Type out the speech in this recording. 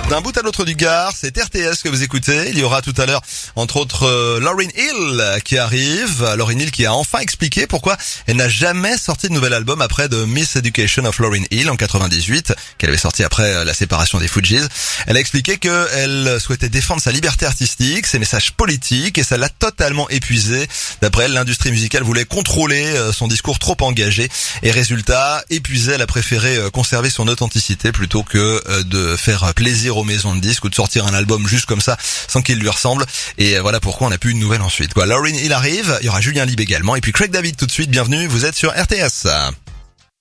D'un bout à l'autre du Gard, c'est RTS que vous écoutez. Il y aura tout à l'heure, entre autres, Lauryn Hill qui arrive. Lauryn Hill qui a enfin expliqué pourquoi elle n'a jamais sorti de nouvel album après The Miseducation of Lauryn Hill en 98, qu'elle avait sorti après la séparation des Fugees. Elle a expliqué qu'elle souhaitait défendre sa liberté artistique, ses messages politiques, et ça l'a totalement épuisée. D'après elle, l'industrie musicale voulait contrôler son discours trop engagé, et résultat, épuisée, elle a préféré conserver son authenticité plutôt que de faire plaisir aux maisons de disques ou de sortir un album juste comme ça sans qu'il lui ressemble. Et voilà pourquoi on n'a plus une nouvelle ensuite. Lauryn Hill arrive, il y aura Julien Lieb également, et puis Craig David tout de suite. Bienvenue, vous êtes sur RTS.